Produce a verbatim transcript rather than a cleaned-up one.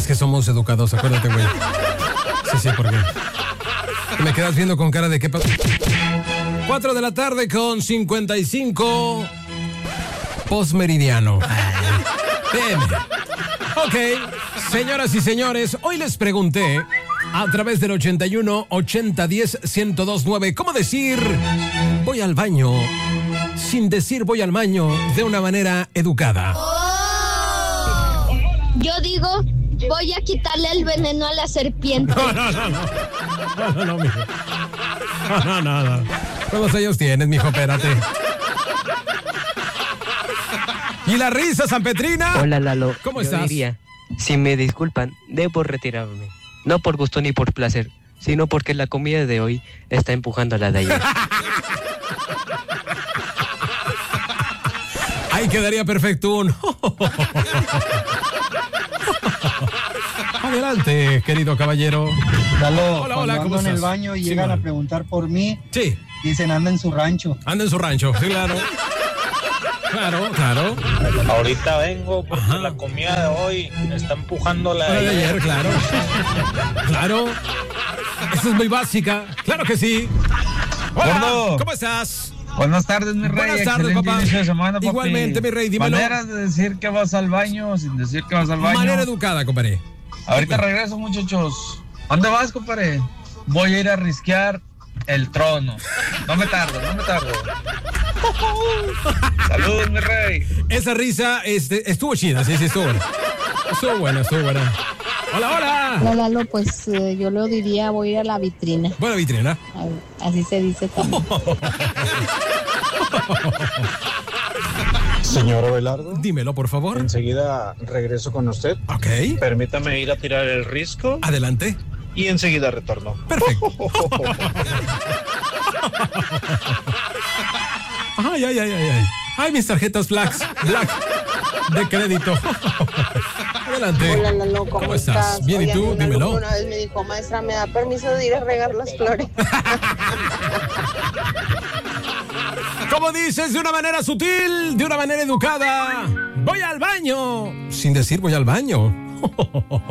Es que somos educados, acuérdate, güey. Sí, sí, porque me quedas viendo con cara de qué pasa. Cuatro de la tarde con cincuenta y cinco. Postmeridiano. Bien. Ok, señoras y señores, hoy les pregunté a través del ochenta y uno, ochenta, diez, ciento dos, nueve, ¿cómo decir voy al baño sin decir voy al baño de una manera educada? Yo digo, voy a quitarle el veneno a la serpiente. No, no, no, no. No, no, no, mijo. No, no, no, no. ¿Cuántos años tienes, mijo? Espérate. ¿Y la risa, San Petrina? Hola, Lalo. ¿Cómo Yo estás? diría, si me disculpan, debo retirarme. No por gusto ni por placer, sino porque la comida de hoy está empujando a la de ayer. Ahí quedaría perfecto un... Adelante, querido caballero. Lalo, Hola, hola, cuando ¿cómo ando en el estás? baño y Sí, llegan man. a preguntar por mí, Sí, dicen anda en su rancho. anda en su rancho, sí, claro. Claro, claro. Ahorita vengo porque Ajá. la comida de hoy está empujando la La de de ayer. ayer, claro. Claro. Esa es muy básica. Claro que sí. Hola, Gordo. ¿cómo estás? Buenas tardes, mi rey. Buenas tardes, Excelente papá. inicio de semana, papi. Igualmente, mi rey, dímelo. Maneras de decir que vas al baño sin decir que vas al baño. Manera educada, compadre. Ahorita regreso, muchachos. ¿Dónde vas, compadre? Voy a ir a risquear el trono. No me tardo, no me tardo. Saludos, mi rey. Esa risa este, estuvo chida, sí, sí, estuvo buena. Estuvo buena, estuvo buena. Hola, hola. No, Lalo, pues eh, yo lo diría, voy a ir a la vitrina. Buena vitrina. A ver, así se dice también. Señor Abelardo, Dímelo, por favor. enseguida regreso con usted. Ok. Permítame ir a tirar el risco Adelante. y enseguida retorno. Perfecto. Ay, ay, ay, ay, ay. Ay, mis tarjetas Black, Black de crédito. Adelante. Hola, Lalo, ¿cómo, ¿Cómo estás? Bien, ¿y Oye, tú? a mí un Dímelo. alumno Una vez me dijo, maestra, ¿me da permiso de ir a regar las flores? ¿Cómo dices? De una manera sutil, de una manera educada. Voy al baño. Sin decir voy al baño.